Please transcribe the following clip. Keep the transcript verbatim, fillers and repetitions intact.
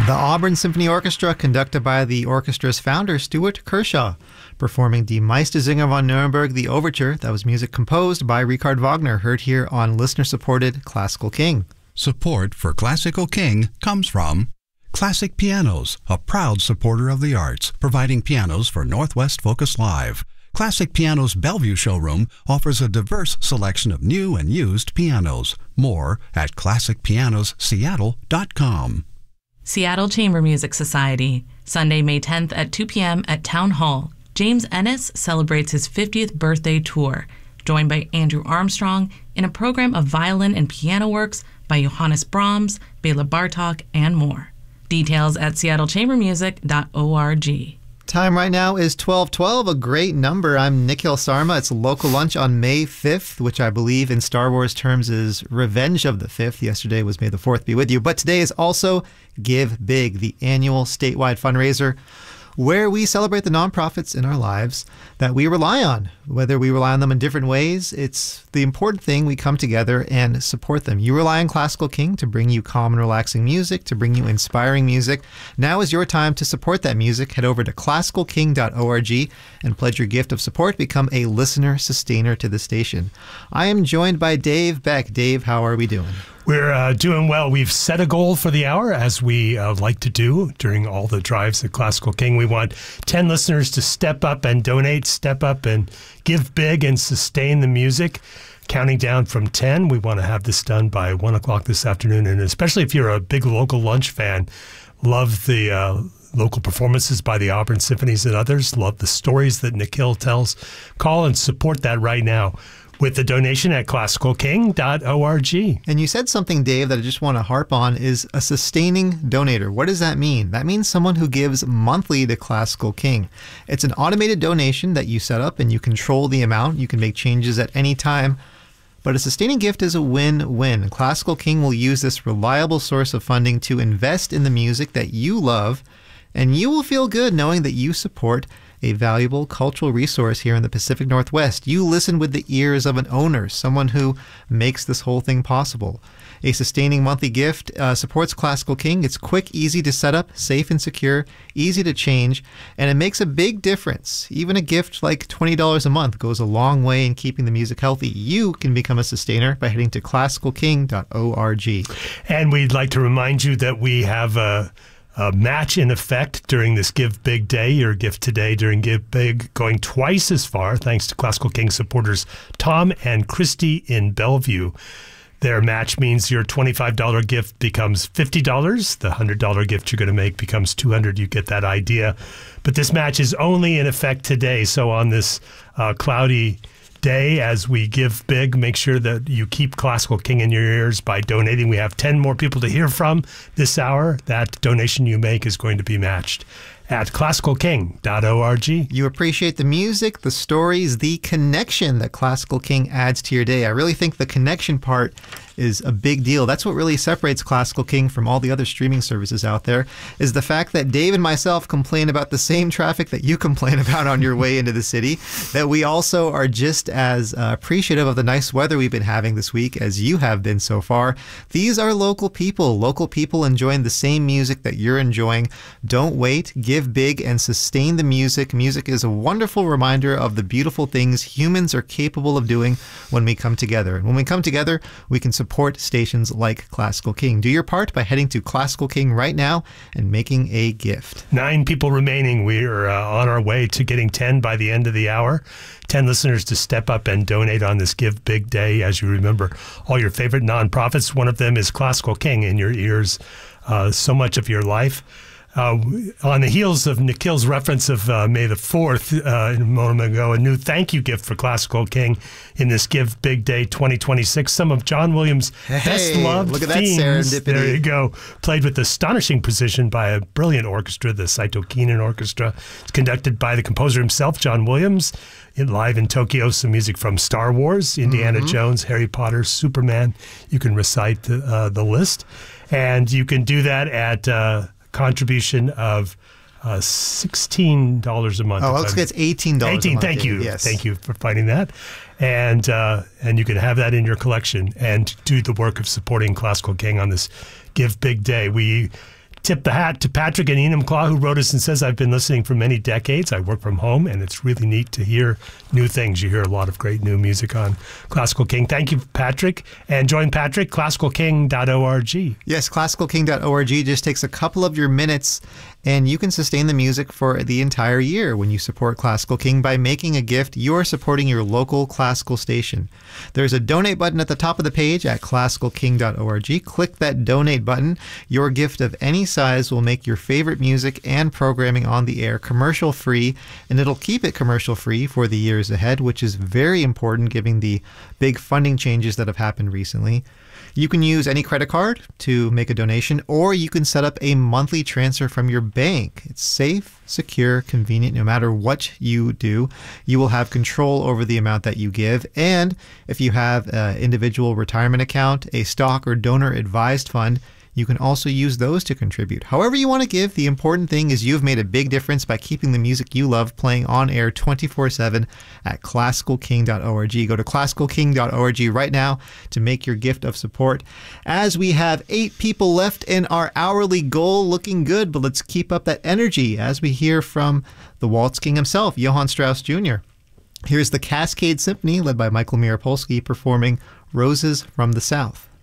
The Auburn Symphony Orchestra, conducted by the orchestra's founder, Stuart Kershaw, performing Die Meistersinger von Nuremberg, the overture. That was music composed by Richard Wagner, heard here on listener-supported Classical King. Support for Classical King comes from Classic Pianos, a proud supporter of the arts, providing pianos for Northwest Focus Live. Classic Pianos Bellevue showroom offers a diverse selection of new and used pianos. More at classic pianos seattle dot com. Seattle Chamber Music Society, Sunday, May tenth at two p.m. at Town Hall. James Ennis celebrates his fiftieth birthday tour, joined by Andrew Armstrong in a program of violin and piano works by Johannes Brahms, Bela Bartok, and more. Details at seattle chamber music dot org. Time right now is twelve twelve, a great number. I'm Nikhil Sarma. It's local lunch on May fifth, which I believe in Star Wars terms is Revenge of the fifth. Yesterday was May the fourth be with you. But today is also Give Big, the annual statewide fundraiser where we celebrate the nonprofits in our lives that we rely on. Whether we rely on them in different ways, it's the important thing we come together and support them. You rely on Classical King to bring you calm and relaxing music, to bring you inspiring music. Now is your time to support that music. Head over to classical king dot org and pledge your gift of support. Become a listener sustainer to the station. I am joined by Dave Beck. Dave, how are we doing? We're uh, doing well. We've set a goal for the hour, as we uh, like to do during all the drives at Classical King. We want ten listeners to step up and donate, step up and give big and sustain the music. Counting down from ten, we want to have this done by one o'clock this afternoon. And especially if you're a big local lunch fan, love the uh, local performances by the Auburn Symphonies and others, love the stories that Nikhil tells, call and support that right now with the donation at classical king dot org. And you said something, Dave, that I just want to harp on, is a sustaining donator. What does that mean? That means someone who gives monthly to Classical King. It's an automated donation that you set up and you control the amount. You can make changes at any time. But a sustaining gift is a win-win. Classical King will use this reliable source of funding to invest in the music that you love, and you will feel good knowing that you support a valuable cultural resource here in the Pacific Northwest. You listen with the ears of an owner, someone who makes this whole thing possible. A sustaining monthly gift uh, supports Classical King. It's quick, easy to set up, safe and secure, easy to change, and it makes a big difference. Even a gift like twenty dollars a month goes a long way in keeping the music healthy. You can become a sustainer by heading to classical king dot org. And we'd like to remind you that we have a A match in effect during this Give Big Day. Your gift today during Give Big going twice as far, thanks to Classical King supporters Tom and Christy in Bellevue. Their match means your twenty-five dollars gift becomes fifty dollars. The one hundred dollars gift you're going to make becomes two hundred dollars. You get that idea. But this match is only in effect today. So on this uh, cloudy day, as we give big, make sure that you keep Classical King in your ears by donating. We have ten more people to hear from this hour. That donation you make is going to be matched at classical king dot org. You appreciate the music, the stories, the connection that Classical King adds to your day. I really think the connection part is a big deal. That's what really separates Classical King from all the other streaming services out there, is the fact that Dave and myself complain about the same traffic that you complain about on your way into the city, that we also are just as uh, appreciative of the nice weather we've been having this week as you have been so far. These are local people, local people enjoying the same music that you're enjoying. Don't wait, give big and sustain the music. Music is a wonderful reminder of the beautiful things humans are capable of doing when we come together. And when we come together, we can support stations like Classical King. Do your part by heading to Classical King right now and making a gift. Nine people remaining. We're uh, on our way to getting ten by the end of the hour. ten listeners to step up and donate on this Give Big Day. As you remember, all your favorite nonprofits. One of them is Classical King in your ears uh, so much of your life. Uh, on the heels of Nikhil's reference of uh, May the fourth uh, a moment ago, a new thank you gift for Classical King in this Give Big Day twenty twenty-six. Some of John Williams' hey, best loved look at themes. That serendipity. There you go. Played with astonishing precision by a brilliant orchestra, the Saito Keenan Orchestra. It's conducted by the composer himself, John Williams. In live in Tokyo, some music from Star Wars, Indiana mm-hmm. Jones, Harry Potter, Superman. You can recite the, uh, the list. And you can do that at Uh, contribution of uh, sixteen dollars a month. Oh, looks like it's eighteen dollars eighteen, a month. thank you. Yes. Thank you for finding that. And uh, and you can have that in your collection and do the work of supporting Classical King on this Give Big Day. We tip the hat to Patrick and Enumclaw, who wrote us and says, I've been listening for many decades. I work from home, and it's really neat to hear new things. You hear a lot of great new music on Classical King. Thank you, Patrick. And join Patrick, classical king dot org. Yes, classical king dot org just takes a couple of your minutes, and you can sustain the music for the entire year when you support Classical King by making a gift. You're supporting your local classical station. There's a donate button at the top of the page at classical king dot org. Click that donate button. Your gift of any size will make your favorite music and programming on the air commercial free, and it'll keep it commercial free for the years ahead, which is very important given the big funding changes that have happened recently. You can use any credit card to make a donation, or you can set up a monthly transfer from your bank. It's safe, secure, convenient. No matter what you do, you will have control over the amount that you give. And if you have an individual retirement account, a stock or donor advised fund, you can also use those to contribute. However you want to give, the important thing is you've made a big difference by keeping the music you love playing on air twenty-four seven at classical king dot org. Go to classical king dot org right now to make your gift of support. As we have eight people left in our hourly goal, looking good, but let's keep up that energy as we hear from the Waltz King himself, Johann Strauss Junior Here's the Cascade Symphony led by Michael Mirapolsky performing Roses from the South.